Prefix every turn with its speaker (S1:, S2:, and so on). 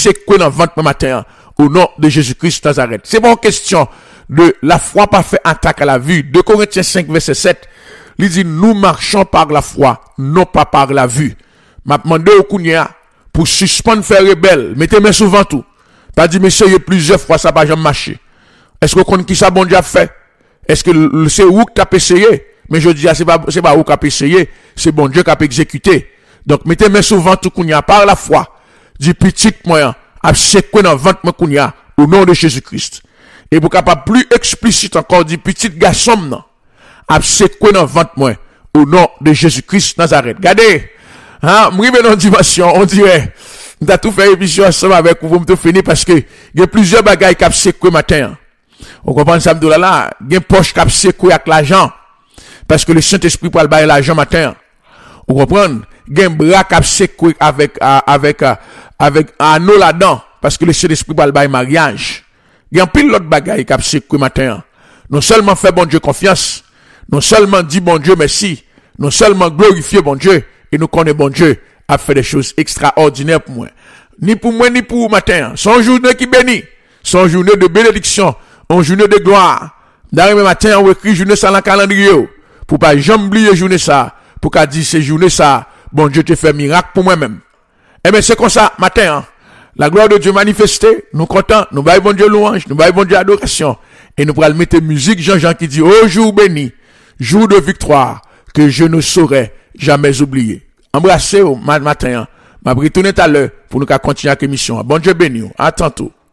S1: secoué dans ventre matin, au nom de Jésus-Christ Nazareth. C'est pas une question de la foi pas fait attaque à la vue. 2 Corinthiens 5, verset 7, il dit, nous marchons par la foi, non pas par la vue. M'a demandé au Kounia, pour suspendre faire rebelle, mettez mes souvent tout. Pas dit, monsieur, il y a plusieurs fois, ça va jamais marcher. Est-ce que vous connaissez qui ça bon Dieu a fait? Est-ce que c'est où que tu as essayé? Mais je dis, c'est pas où que tu as essayé, c'est bon Dieu qui a exécuté. Donc, mettez mes souvent tout Kounia par la foi. Du petit moyen, à secouer dans ventre moi Kounia, au nom de Jésus-Christ. Et pour capable plus explicite encore, du petit garçon, non. À secouer dans ventre moi, au nom de Jésus-Christ Nazareth. Regardez, hein, m'rive dans dimension, on dirait, nous avons tout fait émission ensemble avec vous, me tout fini parce que, il y a plusieurs bagailles qui a secoué matin. On comprend ça, là, il y a une poche qui a secoué avec l'argent. Parce que le Saint-Esprit pour le bailler l'argent matin. Vous comprenez? Il y a un bras qui a secoué avec anneau là-dedans. Parce que le Saint-Esprit pour le bailler mariage. Il y a un pile l'autre bagaille qui a secoué matin. Non seulement fait bon Dieu confiance, non seulement dit bon Dieu merci, non seulement glorifier bon Dieu, et nous connaissons bon Dieu a fait des choses extraordinaires pour moi. Ni pour moi, ni pour vous matin. Son journée qui bénit. Son journée de bénédiction. Une journée de gloire. D'ailleurs, matin, on écrit journée ça dans le calendrier. Pour pas jamais oublier journée ça. Pour qu'à dire ces journées ça, bon Dieu te fait miracle pour moi-même. Eh bien, c'est comme ça, matin, hein. La gloire de Dieu manifestée, nous contents, nous baillons bon Dieu louange, nous baillons bon Dieu adoration. Et nous pourrons mettre musique Jean-Jean qui dit, oh jour béni, jour de victoire, que je ne saurais jamais oublier. Embrassez-vous, matin, hein. M'a retourné tout à l'heure pour nous continuer avec l'émission. Bon Dieu béni, à tantôt.